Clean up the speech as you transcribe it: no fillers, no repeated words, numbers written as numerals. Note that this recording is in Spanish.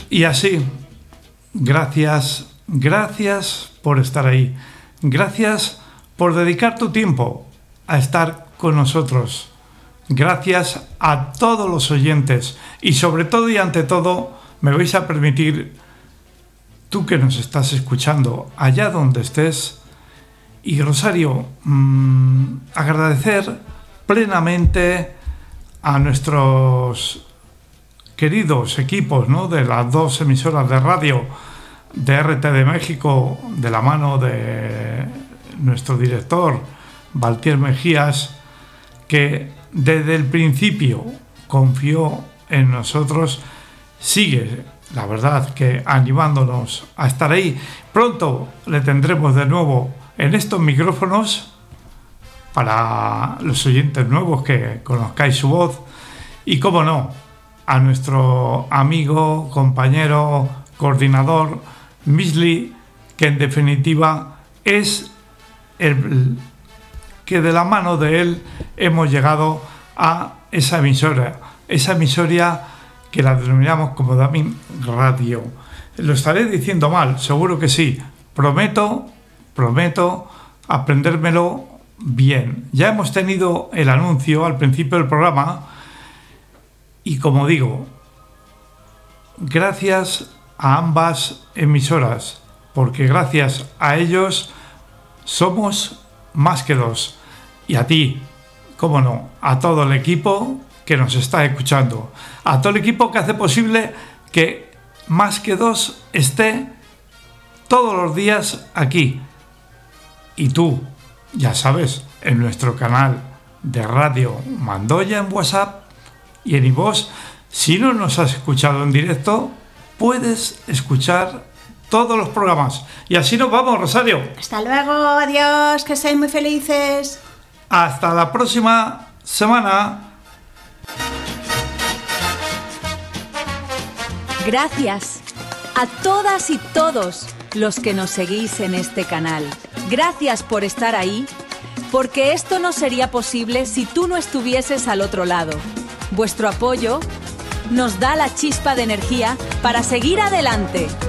Y así, gracias por estar ahí. Gracias por dedicar tu tiempo a estar con nosotros. Gracias a todos los oyentes. Y sobre todo y ante todo, me vais a permitir, tú que nos estás escuchando, allá donde estés, y Rosario, agradecer plenamente a nuestros queridos equipos, ¿no?, de las dos emisoras de radio de RT de México, de la mano de nuestro director Valtier Mejías, que desde el principio confió en nosotros, sigue, la verdad, que animándonos a estar ahí. Pronto le tendremos de nuevo en estos micrófonos para los oyentes nuevos que conozcáis su voz. Y cómo no, a nuestro amigo, compañero, coordinador Misli, que en definitiva es el que de la mano de él hemos llegado a esa emisora que la denominamos como Damin Radio. Lo estaré diciendo mal, seguro que sí. Prometo aprendérmelo bien. Ya hemos tenido el anuncio al principio del programa y, como digo, gracias a ambas emisoras, porque gracias a ellos somos más que dos. Y a ti, cómo no, a todo el equipo que nos está escuchando, a todo el equipo que hace posible que Más que Dos esté todos los días aquí. Y tú, ya sabes, en nuestro canal de Radio Mandoya en WhatsApp y en iVoox, si no nos has escuchado en directo, puedes escuchar todos los programas. Y así nos vamos, Rosario. Hasta luego, adiós, que seáis muy felices. Hasta la próxima semana. Gracias a todas y todos los que nos seguís en este canal. Gracias por estar ahí, porque esto no sería posible si tú no estuvieses al otro lado. Vuestro apoyo nos da la chispa de energía para seguir adelante.